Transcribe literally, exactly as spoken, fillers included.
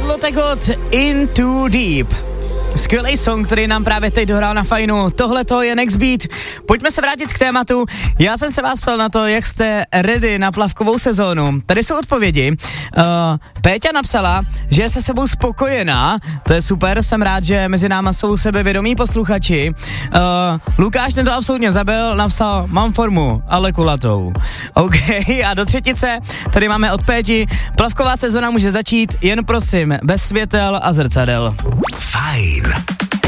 Charlotte God, In Too Deep. Skvělý song, který nám právě teď dohrál na Fajnu. Tohle to je Next Beat. Pojďme se vrátit k tématu. Já jsem se vás ptal na to, jak jste ready na plavkovou sezónu. Tady jsou odpovědi. Uh, Péťa napsala, že je se sebou spokojená. To je super, jsem rád, že mezi náma jsou sebevědomí posluchači. Uh, Lukáš, ten to absolutně zabil, napsal, mám formu, ale kulatou. OK, a do třetice tady máme od Péti. Plavková sezóna může začít, jen prosím, bez světel a zrcadel. Fajn.